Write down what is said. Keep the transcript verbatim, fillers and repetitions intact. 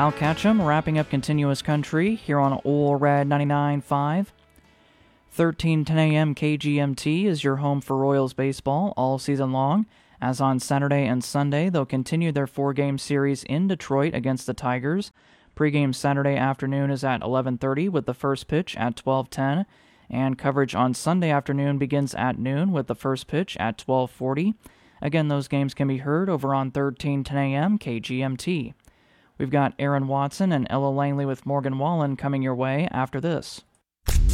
Hal Ketchum wrapping up Continuous Country here on Ole Red ninety-nine point five. thirteen ten a.m. K G M T is your home for Royals baseball all season long, as on Saturday and Sunday they'll continue their four-game series in Detroit against the Tigers. Pre-game Saturday afternoon is at eleven thirty with the first pitch at twelve ten, and coverage on Sunday afternoon begins at noon with the first pitch at twelve forty. Again, those games can be heard over on thirteen ten a.m. K G M T. We've got Aaron Watson and Ella Langley with Morgan Wallen coming your way after this.